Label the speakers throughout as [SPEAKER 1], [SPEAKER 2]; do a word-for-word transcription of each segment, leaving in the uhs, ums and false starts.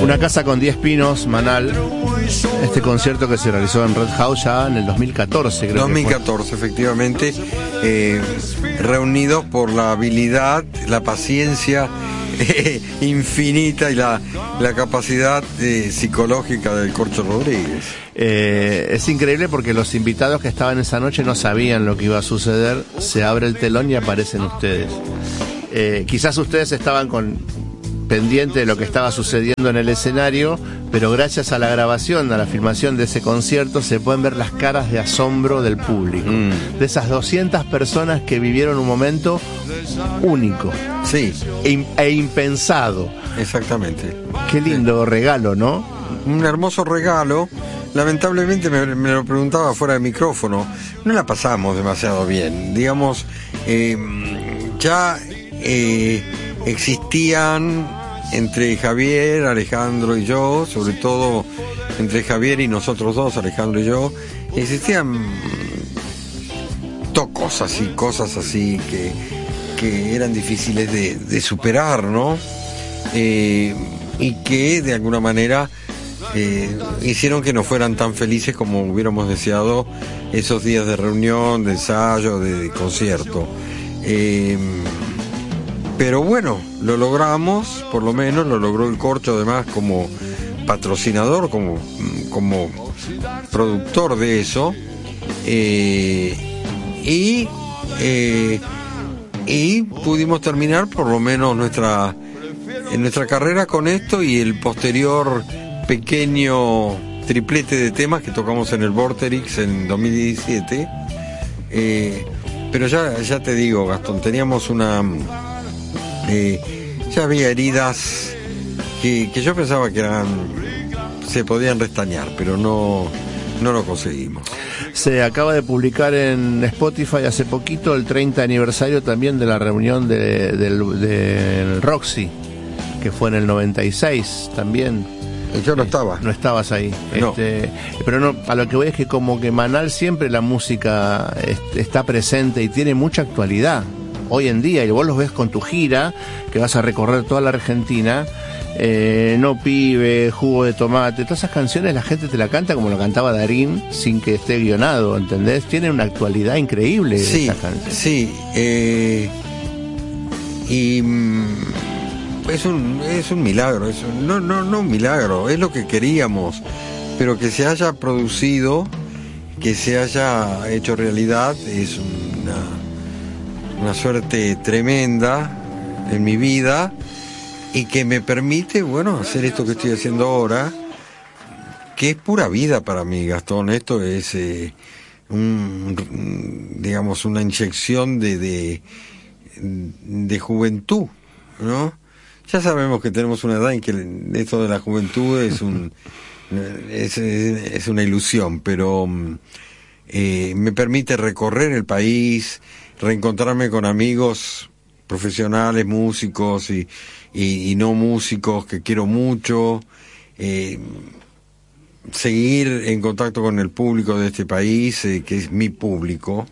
[SPEAKER 1] Una casa con diez pinos, Manal. Este concierto que se realizó en Red House ya en el dos mil catorce, creo.
[SPEAKER 2] dos mil catorce, efectivamente, eh, reunidos por la habilidad, la paciencia eh, infinita y la, la capacidad eh, psicológica del Corcho Rodríguez.
[SPEAKER 1] Eh, es increíble porque los invitados que estaban esa noche no sabían lo que iba a suceder. Se abre el telón y aparecen ustedes. Eh, quizás ustedes estaban con pendiente de lo que estaba sucediendo en el escenario, pero gracias a la grabación, a la filmación de ese concierto, se pueden ver las caras de asombro del público, mm. de esas doscientas personas que vivieron un momento único,
[SPEAKER 2] sí,
[SPEAKER 1] e, e impensado.
[SPEAKER 2] Exactamente.
[SPEAKER 1] Qué lindo sí. regalo, ¿no?
[SPEAKER 2] Un hermoso regalo. Lamentablemente me, me lo preguntaba fuera de micrófono, no la pasamos demasiado bien, digamos, eh, ya eh, existían entre Javier, Alejandro y yo, sobre todo entre Javier y nosotros dos, Alejandro y yo, existían tocos así, cosas así que, que eran difíciles de, de superar, ¿no? Eh, y que de alguna manera eh, hicieron que no fueran tan felices como hubiéramos deseado esos días de reunión, de ensayo, de, de concierto. Eh, Pero bueno, lo logramos, por lo menos lo logró el Corcho, además como patrocinador, como, como productor de eso, eh, y, eh, y pudimos terminar por lo menos nuestra, nuestra carrera con esto y el posterior pequeño triplete de temas que tocamos en el Vorterix en dos mil diecisiete. Eh, pero ya, ya te digo, Gastón, teníamos una... Eh, ya había heridas que, que yo pensaba que eran, se podían restañar, pero no, no lo conseguimos.
[SPEAKER 1] Se acaba de publicar en Spotify hace poquito el treinta aniversario también de la reunión de, del, del Roxy, que fue en el noventa y seis también.
[SPEAKER 2] Yo no estaba.
[SPEAKER 1] No estabas ahí.
[SPEAKER 2] No.
[SPEAKER 1] Este, pero no, a lo que voy es que como que Manal siempre la música est- está presente y tiene mucha actualidad. Hoy en día, y vos los ves con tu gira, que vas a recorrer toda la Argentina, eh, No Pibe, Jugo de Tomate, todas esas canciones la gente te la canta como lo cantaba Darín, sin que esté guionado, ¿entendés? Tienen una actualidad increíble
[SPEAKER 2] sí,
[SPEAKER 1] esas canciones.
[SPEAKER 2] Sí, eh, y mm, es un es un milagro, es un, no, no, no un milagro, es lo que queríamos, pero que se haya producido, que se haya hecho realidad, es una... una suerte tremenda en mi vida y que me permite, bueno, hacer esto que estoy haciendo ahora, que es pura vida para mí, Gastón. Esto es, eh, un, digamos, una inyección de, de, de juventud, ¿no? Ya sabemos que tenemos una edad en que esto de la juventud es un es, es una ilusión, pero eh, me permite recorrer el país, reencontrarme con amigos profesionales, músicos y, y, y no músicos que quiero mucho, eh, seguir en contacto con el público de este país, eh, que es mi público,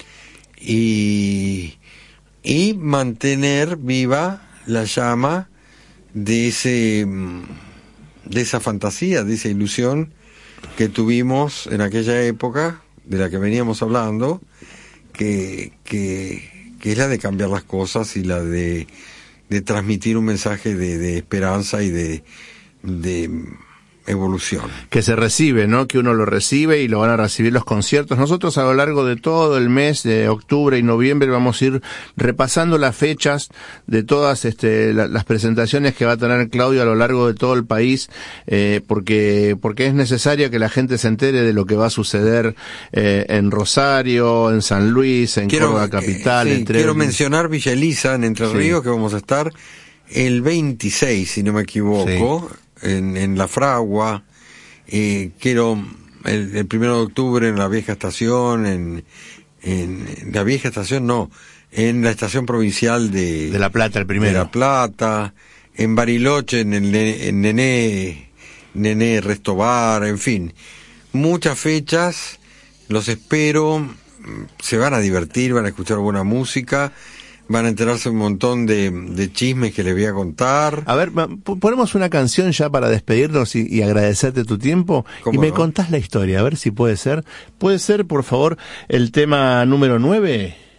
[SPEAKER 2] y, y mantener viva la llama de ese de esa fantasía, de esa ilusión que tuvimos en aquella época, de la que veníamos hablando, Que, que, que es la de cambiar las cosas y la de, de transmitir un mensaje de, de esperanza y de, de evolución.
[SPEAKER 1] Que se recibe, ¿no? Que uno lo recibe y lo van a recibir los conciertos. Nosotros a lo largo de todo el mes de octubre y noviembre vamos a ir repasando las fechas de todas este, la, las presentaciones que va a tener Claudio a lo largo de todo el país, eh, porque porque es necesario que la gente se entere de lo que va a suceder eh, en Rosario, en San Luis, en
[SPEAKER 2] quiero,
[SPEAKER 1] Córdoba Capital.
[SPEAKER 2] Sí,
[SPEAKER 1] entre
[SPEAKER 2] quiero
[SPEAKER 1] el...
[SPEAKER 2] mencionar Villa Elisa, en Entre Ríos, sí, que vamos a estar el veintiséis, si no me equivoco, sí, en, en La Fragua. Eh, quiero el, el primero de octubre en la vieja estación, en, en, en la vieja estación no, en la estación provincial de,
[SPEAKER 1] de La Plata, el primero.
[SPEAKER 2] De La Plata, en Bariloche, en el en Nené, Nené Restobar, en fin, muchas fechas, los espero, se van a divertir, van a escuchar buena música, van a enterarse un montón de, de chismes que les voy a contar.
[SPEAKER 1] A ver, ponemos una canción ya para despedirnos y, y agradecerte tu tiempo, y me no? contás la historia, a ver si puede ser. ¿Puede ser, por favor, el tema número nueve?